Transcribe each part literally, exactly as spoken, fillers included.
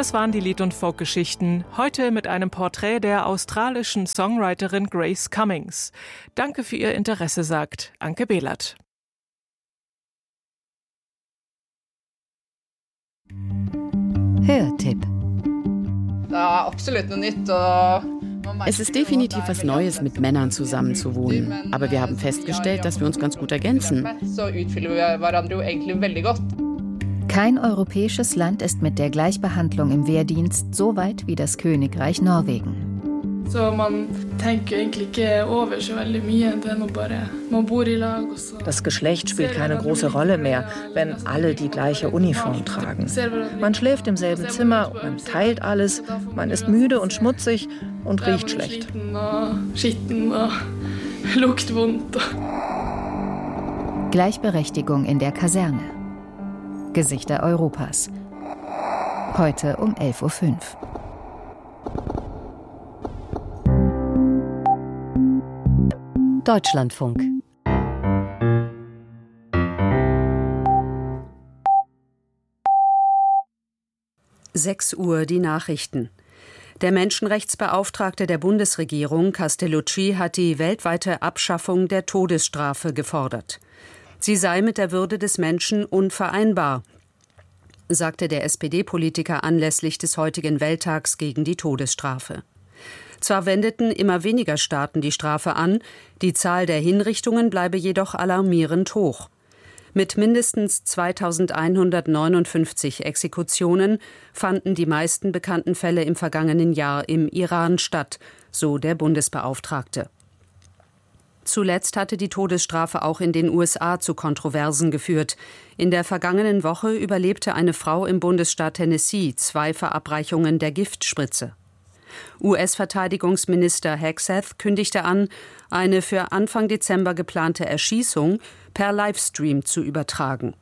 Das waren die Lied- und Folkgeschichten. Heute mit einem Porträt der australischen Songwriterin Grace Cummings. Danke für Ihr Interesse, sagt Anke Behlert. Hörtipp. Es ist definitiv was Neues, mit Männern zusammenzuwohnen. Aber wir haben festgestellt, dass wir uns ganz gut ergänzen. Kein europäisches Land ist mit der Gleichbehandlung im Wehrdienst so weit wie das Königreich Norwegen. Das Geschlecht spielt keine große Rolle mehr, wenn alle die gleiche Uniform tragen. Man schläft im selben Zimmer, man teilt alles, man ist müde und schmutzig und riecht schlecht. Gleichberechtigung in der Kaserne. Gesichter Europas. Heute um elf Uhr fünf. Deutschlandfunk. sechs Uhr die Nachrichten. Der Menschenrechtsbeauftragte der Bundesregierung, Castellucci, hat die weltweite Abschaffung der Todesstrafe gefordert. Sie sei mit der Würde des Menschen unvereinbar, sagte der S P D-Politiker anlässlich des heutigen Welttags gegen die Todesstrafe. Zwar wendeten immer weniger Staaten die Strafe an, die Zahl der Hinrichtungen bleibe jedoch alarmierend hoch. Mit mindestens zweitausendeinhundertneunundfünfzig Exekutionen fanden die meisten bekannten Fälle im vergangenen Jahr im Iran statt, so der Bundesbeauftragte. Zuletzt hatte die Todesstrafe auch in den U S A zu Kontroversen geführt. In der vergangenen Woche überlebte eine Frau im Bundesstaat Tennessee zwei Verabreichungen der Giftspritze. U S-Verteidigungsminister Hegseth kündigte an, eine für Anfang Dezember geplante Erschießung per Livestream zu übertragen.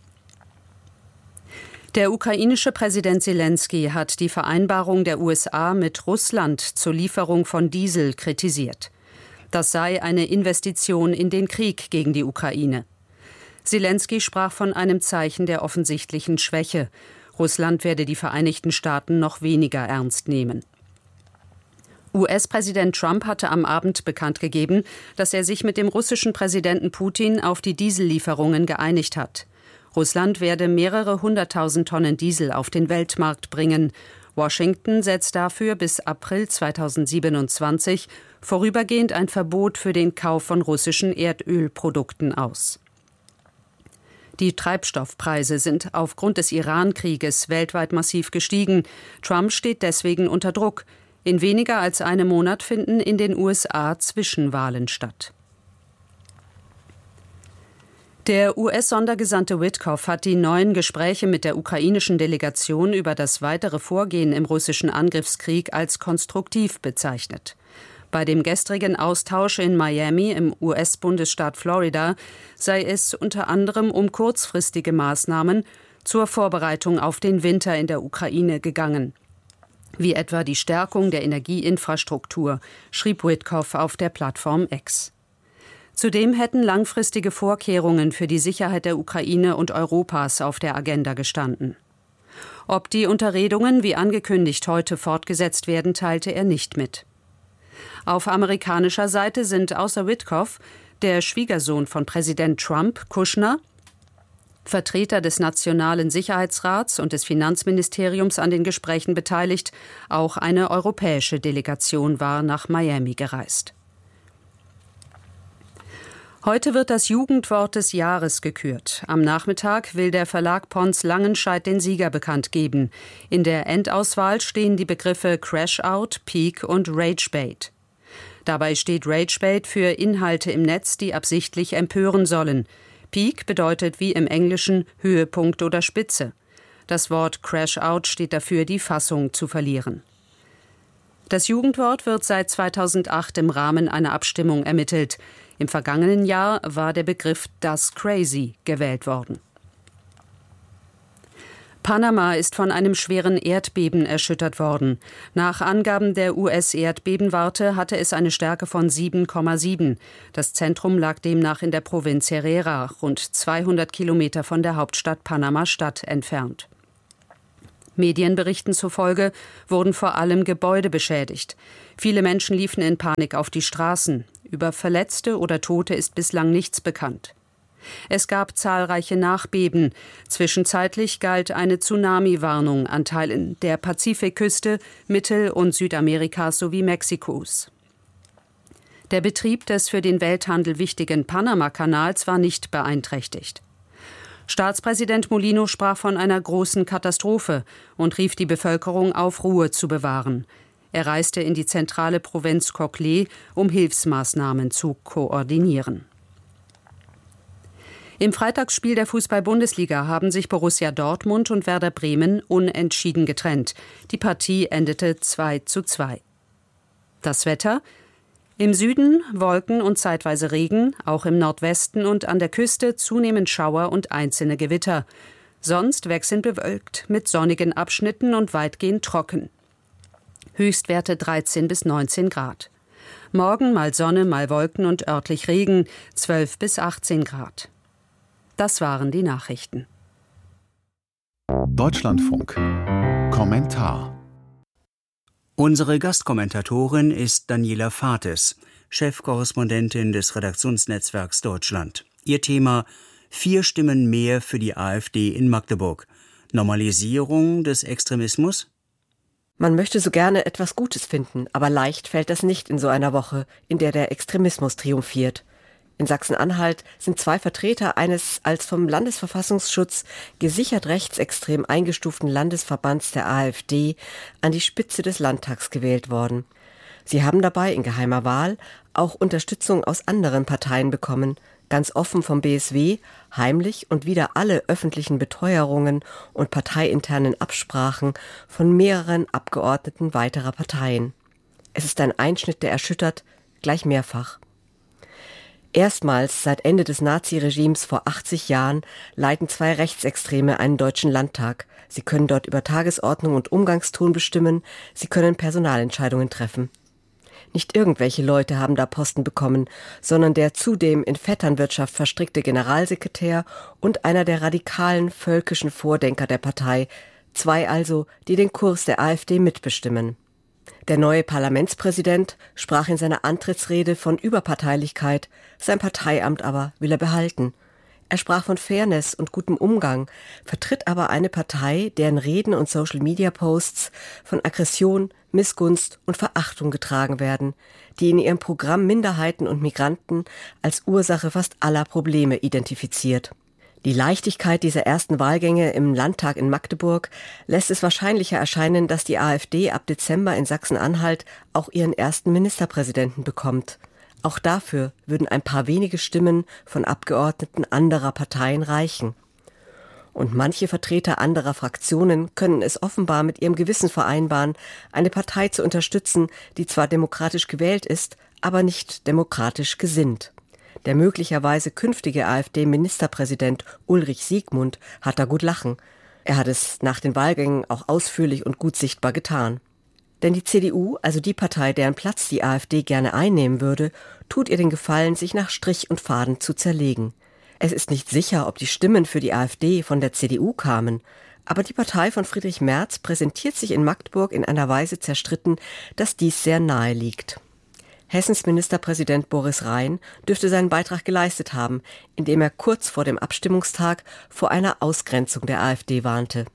Der ukrainische Präsident Selenskyj hat die Vereinbarung der U S A mit Russland zur Lieferung von Diesel kritisiert. Das sei eine Investition in den Krieg gegen die Ukraine. Selenskyj sprach von einem Zeichen der offensichtlichen Schwäche. Russland werde die Vereinigten Staaten noch weniger ernst nehmen. U S-Präsident Trump hatte am Abend bekannt gegeben, dass er sich mit dem russischen Präsidenten Putin auf die Diesellieferungen geeinigt hat. Russland werde mehrere hunderttausend Tonnen Diesel auf den Weltmarkt bringen. Washington setzt dafür bis April zweitausendsiebenundzwanzig vorübergehend ein Verbot für den Kauf von russischen Erdölprodukten aus. Die Treibstoffpreise sind aufgrund des Iran-Krieges weltweit massiv gestiegen. Trump steht deswegen unter Druck. In weniger als einem Monat finden in den U S A Zwischenwahlen statt. Der U S-Sondergesandte Witkoff hat die neuen Gespräche mit der ukrainischen Delegation über das weitere Vorgehen im russischen Angriffskrieg als konstruktiv bezeichnet. Bei dem gestrigen Austausch in Miami im U S-Bundesstaat Florida sei es unter anderem um kurzfristige Maßnahmen zur Vorbereitung auf den Winter in der Ukraine gegangen. Wie etwa die Stärkung der Energieinfrastruktur, schrieb Witkoff auf der Plattform X. Zudem hätten langfristige Vorkehrungen für die Sicherheit der Ukraine und Europas auf der Agenda gestanden. Ob die Unterredungen wie angekündigt heute fortgesetzt werden, teilte er nicht mit. Auf amerikanischer Seite sind außer Witkoff der Schwiegersohn von Präsident Trump, Kushner, Vertreter des Nationalen Sicherheitsrats und des Finanzministeriums an den Gesprächen beteiligt. Auch eine europäische Delegation war nach Miami gereist. Heute wird das Jugendwort des Jahres gekürt. Am Nachmittag will der Verlag Pons Langenscheidt den Sieger bekannt geben. In der Endauswahl stehen die Begriffe Crash-Out, Peak und Ragebait. Dabei steht Ragebait für Inhalte im Netz, die absichtlich empören sollen. Peak bedeutet wie im Englischen Höhepunkt oder Spitze. Das Wort Crash-Out steht dafür, die Fassung zu verlieren. Das Jugendwort wird seit zweitausendacht im Rahmen einer Abstimmung ermittelt. Im vergangenen Jahr war der Begriff Das Crazy gewählt worden. Panama ist von einem schweren Erdbeben erschüttert worden. Nach Angaben der U S-Erdbebenwarte hatte es eine Stärke von sieben Komma sieben. Das Zentrum lag demnach in der Provinz Herrera, rund zweihundert Kilometer von der Hauptstadt Panama-Stadt entfernt. Medienberichten zufolge wurden vor allem Gebäude beschädigt. Viele Menschen liefen in Panik auf die Straßen. Über Verletzte oder Tote ist bislang nichts bekannt. Es gab zahlreiche Nachbeben. Zwischenzeitlich galt eine Tsunami-Warnung an Teilen der Pazifikküste, Mittel- und Südamerikas sowie Mexikos. Der Betrieb des für den Welthandel wichtigen Panama-Kanals war nicht beeinträchtigt. Staatspräsident Mulino sprach von einer großen Katastrophe und rief die Bevölkerung auf, Ruhe zu bewahren. Er reiste in die zentrale Provinz Coclé, um Hilfsmaßnahmen zu koordinieren. Im Freitagsspiel der Fußball-Bundesliga haben sich Borussia Dortmund und Werder Bremen unentschieden getrennt. Die Partie endete zwei zu zwei. Das Wetter: Im Süden Wolken und zeitweise Regen, auch im Nordwesten und an der Küste zunehmend Schauer und einzelne Gewitter. Sonst wechselnd bewölkt mit sonnigen Abschnitten und weitgehend trocken. Höchstwerte dreizehn bis neunzehn Grad. Morgen mal Sonne, mal Wolken und örtlich Regen, zwölf bis achtzehn Grad. Das waren die Nachrichten. Deutschlandfunk. Kommentar. Unsere Gastkommentatorin ist Daniela Fates, Chefkorrespondentin des Redaktionsnetzwerks Deutschland. Ihr Thema: Vier Stimmen mehr für die AfD in Magdeburg. Normalisierung des Extremismus? Man möchte so gerne etwas Gutes finden, aber leicht fällt das nicht in so einer Woche, in der der Extremismus triumphiert. In Sachsen-Anhalt sind zwei Vertreter eines als vom Landesverfassungsschutz gesichert rechtsextrem eingestuften Landesverbands der AfD an die Spitze des Landtags gewählt worden. Sie haben dabei in geheimer Wahl auch Unterstützung aus anderen Parteien bekommen, ganz offen vom B S W, heimlich und wider alle öffentlichen Beteuerungen und parteiinternen Absprachen von mehreren Abgeordneten weiterer Parteien. Es ist ein Einschnitt, der erschüttert, gleich mehrfach. Erstmals seit Ende des Naziregimes vor achtzig Jahren leiten zwei Rechtsextreme einen deutschen Landtag. Sie können dort über Tagesordnung und Umgangston bestimmen, sie können Personalentscheidungen treffen. Nicht irgendwelche Leute haben da Posten bekommen, sondern der zudem in Vetternwirtschaft verstrickte Generalsekretär und einer der radikalen völkischen Vordenker der Partei, zwei also, die den Kurs der AfD mitbestimmen. Der neue Parlamentspräsident sprach in seiner Antrittsrede von Überparteilichkeit, sein Parteiamt aber will er behalten. Er sprach von Fairness und gutem Umgang, vertritt aber eine Partei, deren Reden und Social-Media-Posts von Aggression, Missgunst und Verachtung getragen werden, die in ihrem Programm Minderheiten und Migranten als Ursache fast aller Probleme identifiziert. Die Leichtigkeit dieser ersten Wahlgänge im Landtag in Magdeburg lässt es wahrscheinlicher erscheinen, dass die AfD ab Dezember in Sachsen-Anhalt auch ihren ersten Ministerpräsidenten bekommt. Auch dafür würden ein paar wenige Stimmen von Abgeordneten anderer Parteien reichen. Und manche Vertreter anderer Fraktionen können es offenbar mit ihrem Gewissen vereinbaren, eine Partei zu unterstützen, die zwar demokratisch gewählt ist, aber nicht demokratisch gesinnt. Der möglicherweise künftige AfD-Ministerpräsident Ulrich Siegmund hat da gut lachen. Er hat es nach den Wahlgängen auch ausführlich und gut sichtbar getan. Denn die C D U, also die Partei, deren Platz die AfD gerne einnehmen würde, tut ihr den Gefallen, sich nach Strich und Faden zu zerlegen. Es ist nicht sicher, ob die Stimmen für die AfD von der C D U kamen, aber die Partei von Friedrich Merz präsentiert sich in Magdeburg in einer Weise zerstritten, dass dies sehr nahe liegt. Hessens Ministerpräsident Boris Rhein dürfte seinen Beitrag geleistet haben, indem er kurz vor dem Abstimmungstag vor einer Ausgrenzung der AfD warnte.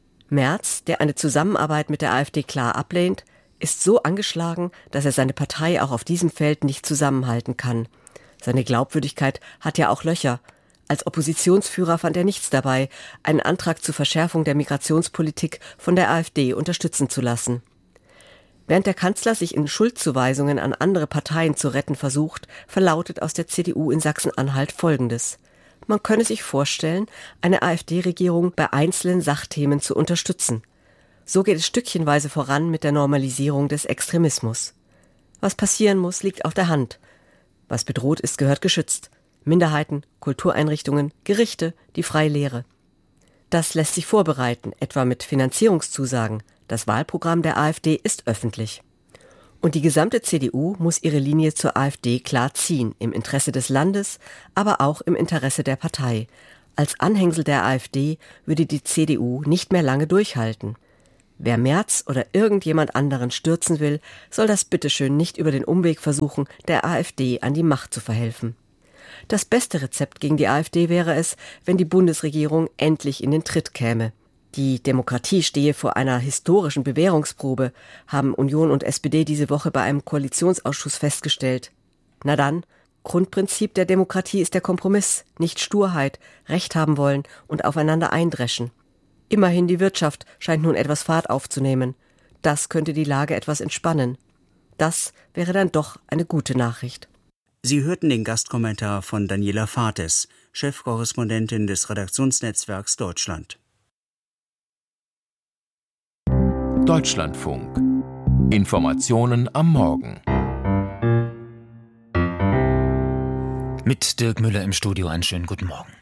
Merz, der eine Zusammenarbeit mit der AfD klar ablehnt, ist so angeschlagen, dass er seine Partei auch auf diesem Feld nicht zusammenhalten kann. Seine Glaubwürdigkeit hat ja auch Löcher. Als Oppositionsführer fand er nichts dabei, einen Antrag zur Verschärfung der Migrationspolitik von der AfD unterstützen zu lassen. Während der Kanzler sich in Schuldzuweisungen an andere Parteien zu retten versucht, verlautet aus der C D U in Sachsen-Anhalt Folgendes: Man könne sich vorstellen, eine AfD-Regierung bei einzelnen Sachthemen zu unterstützen. So geht es stückchenweise voran mit der Normalisierung des Extremismus. Was passieren muss, liegt auf der Hand. Was bedroht ist, gehört geschützt. Minderheiten, Kultureinrichtungen, Gerichte, die freie Lehre. Das lässt sich vorbereiten, etwa mit Finanzierungszusagen. Das Wahlprogramm der AfD ist öffentlich. Und die gesamte C D U muss ihre Linie zur AfD klar ziehen, im Interesse des Landes, aber auch im Interesse der Partei. Als Anhängsel der AfD würde die C D U nicht mehr lange durchhalten. Wer Merz oder irgendjemand anderen stürzen will, soll das bitteschön nicht über den Umweg versuchen, der AfD an die Macht zu verhelfen. Das beste Rezept gegen die AfD wäre es, wenn die Bundesregierung endlich in den Tritt käme. Die Demokratie stehe vor einer historischen Bewährungsprobe, haben Union und S P D diese Woche bei einem Koalitionsausschuss festgestellt. Na dann, Grundprinzip der Demokratie ist der Kompromiss, nicht Sturheit, Recht haben wollen und aufeinander eindreschen. Immerhin die Wirtschaft scheint nun etwas Fahrt aufzunehmen. Das könnte die Lage etwas entspannen. Das wäre dann doch eine gute Nachricht. Sie hörten den Gastkommentar von Daniela Fates, Chefkorrespondentin des Redaktionsnetzwerks Deutschland. Deutschlandfunk. Informationen am Morgen. Mit Dirk Müller im Studio einen schönen guten Morgen.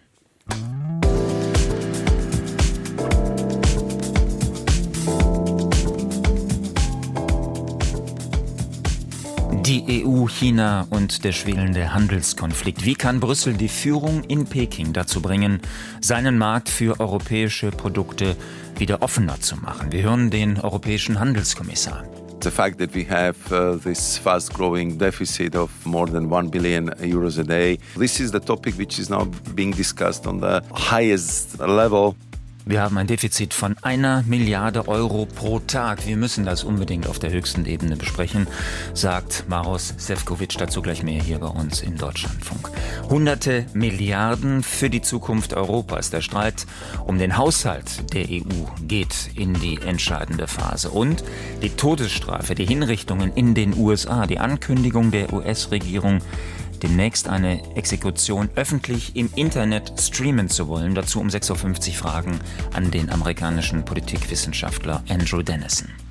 Die E U, China und der schwelende Handelskonflikt. Wie kann Brüssel die Führung in Peking dazu bringen, seinen Markt für europäische Produkte wieder offener zu machen? Wir hören den europäischen Handelskommissar. The fact that we have uh, this fast-growing deficit of more than one billion euros a day, this is the topic which is now being discussed on the highest level. Wir haben ein Defizit von einer Milliarde Euro pro Tag. Wir müssen das unbedingt auf der höchsten Ebene besprechen, sagt Maros Sefcovic. Dazu gleich mehr hier bei uns im Deutschlandfunk. Hunderte Milliarden für die Zukunft Europas. Der Streit um den Haushalt der E U geht in die entscheidende Phase. Und die Todesstrafe, die Hinrichtungen in den U S A, die Ankündigung der U S-Regierung, demnächst eine Exekution öffentlich im Internet streamen zu wollen. Dazu um sechs Uhr fünfzig Fragen an den amerikanischen Politikwissenschaftler Andrew Dennison.